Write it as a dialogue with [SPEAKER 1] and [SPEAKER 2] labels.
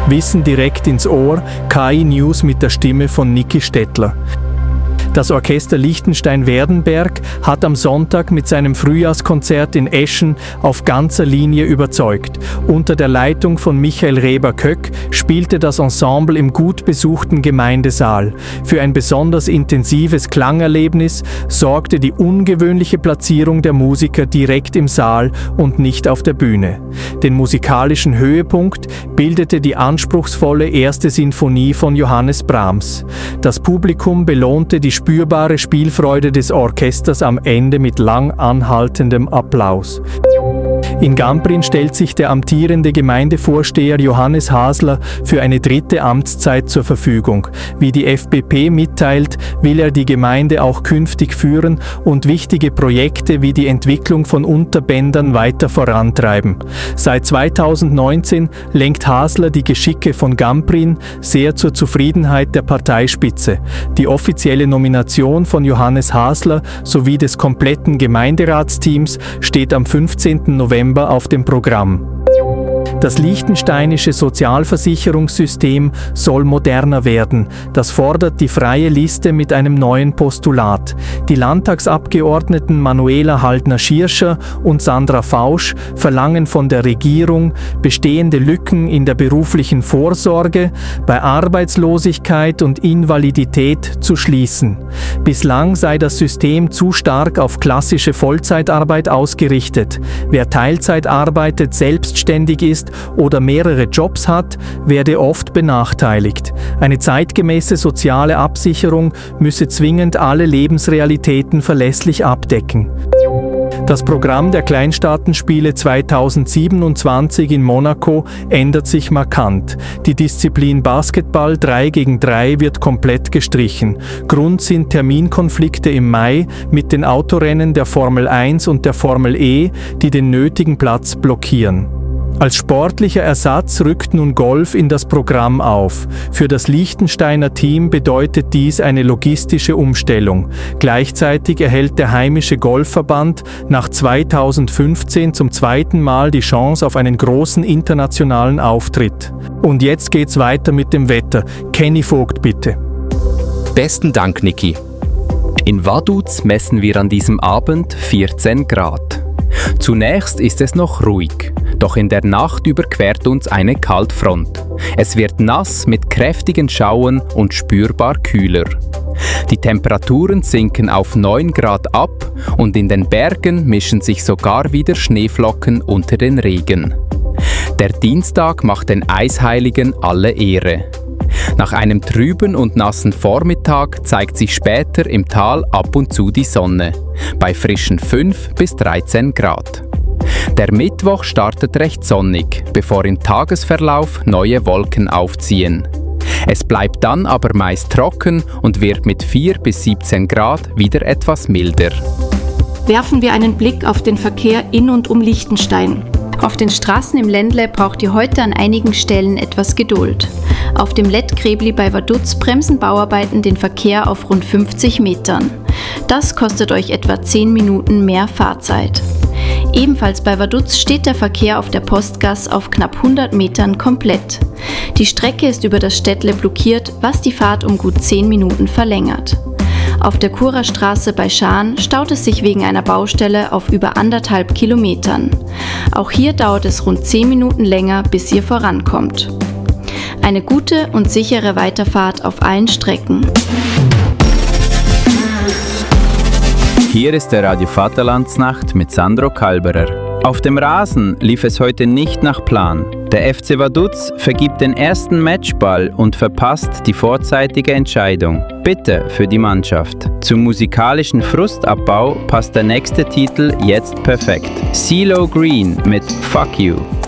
[SPEAKER 1] Wissen direkt ins Ohr, KI News mit der Stimme von Niki Stettler. Das Orchester Liechtenstein-Werdenberg hat am Sonntag mit seinem Frühjahrskonzert in Eschen auf ganzer Linie überzeugt. Unter der Leitung von Michael Reber-Köck spielte das Ensemble im gut besuchten Gemeindesaal. Für ein besonders intensives Klangerlebnis sorgte die ungewöhnliche Platzierung der Musiker direkt im Saal und nicht auf der Bühne. Den musikalischen Höhepunkt bildete die anspruchsvolle erste Sinfonie von Johannes Brahms. Das Publikum belohnte die spürbare Spielfreude des Orchesters am Ende mit lang anhaltendem Applaus. In Gamprin stellt sich der amtierende Gemeindevorsteher Johannes Hasler für eine 3. Amtszeit zur Verfügung. Wie die FPP mitteilt, will er die Gemeinde auch künftig führen und wichtige Projekte wie die Entwicklung von Unterbändern weiter vorantreiben. Seit 2019 lenkt Hasler die Geschicke von Gamprin sehr zur Zufriedenheit der Parteispitze. Die offizielle Nomination von Johannes Hasler sowie des kompletten Gemeinderatsteams steht am 15. November auf dem Programm. Das liechtensteinische Sozialversicherungssystem soll moderner werden. Das fordert die Freie Liste mit einem neuen Postulat. Die Landtagsabgeordneten Manuela Haltner-Schirscher und Sandra Fausch verlangen von der Regierung, bestehende Lücken in der beruflichen Vorsorge, bei Arbeitslosigkeit und Invalidität zu schließen. Bislang sei das System zu stark auf klassische Vollzeitarbeit ausgerichtet. Wer Teilzeit arbeitet, selbstständig ist oder mehrere Jobs hat, werde oft benachteiligt. Eine zeitgemäße soziale Absicherung müsse zwingend alle Lebensrealitäten verlässlich abdecken. Das Programm der Kleinstaatenspiele 2027 in Monaco ändert sich markant. Die Disziplin Basketball 3 gegen 3 wird komplett gestrichen. Grund sind Terminkonflikte im Mai mit den Autorennen der Formel 1 und der Formel E, die den nötigen Platz blockieren. Als sportlicher Ersatz rückt nun Golf in das Programm auf. Für das Liechtensteiner Team bedeutet dies eine logistische Umstellung. Gleichzeitig erhält der heimische Golfverband nach 2015 zum 2. Mal die Chance auf einen großen internationalen Auftritt. Und jetzt geht's weiter mit dem Wetter. Kenny Vogt, bitte.
[SPEAKER 2] Besten Dank, Niki. In Vaduz messen wir an diesem Abend 14 Grad. Zunächst ist es noch ruhig, doch in der Nacht überquert uns eine Kaltfront. Es wird nass mit kräftigen Schauern und spürbar kühler. Die Temperaturen sinken auf 9 Grad ab und in den Bergen mischen sich sogar wieder Schneeflocken unter den Regen. Der Dienstag macht den Eisheiligen alle Ehre. Nach einem trüben und nassen Vormittag zeigt sich später im Tal ab und zu die Sonne, bei frischen 5 bis 13 Grad. Der Mittwoch startet recht sonnig, bevor im Tagesverlauf neue Wolken aufziehen. Es bleibt dann aber meist trocken und wird mit 4 bis 17 Grad wieder etwas milder.
[SPEAKER 3] Werfen wir einen Blick auf den Verkehr in und um Liechtenstein. Auf den Straßen im Ländle braucht ihr heute an einigen Stellen etwas Geduld. Auf dem Lettgräbli bei Vaduz bremsen Bauarbeiten den Verkehr auf rund 50 Metern. Das kostet euch etwa 10 Minuten mehr Fahrzeit. Ebenfalls bei Vaduz steht der Verkehr auf der Postgass auf knapp 100 Metern komplett. Die Strecke ist über das Städtle blockiert, was die Fahrt um gut 10 Minuten verlängert. Auf der Churerstraße bei Schaan staut es sich wegen einer Baustelle auf über 1,5 Kilometern. Auch hier dauert es rund 10 Minuten länger, bis ihr vorankommt. Eine gute und sichere Weiterfahrt auf allen Strecken.
[SPEAKER 4] Hier ist der Radio Vaterlandsnacht mit Sandro Kalberer. Auf dem Rasen lief es heute nicht nach Plan. Der FC Vaduz vergibt den ersten Matchball und verpasst die vorzeitige Entscheidung. Bitte für die Mannschaft. Zum musikalischen Frustabbau passt der nächste Titel jetzt perfekt. CeeLo Green mit Fuck You.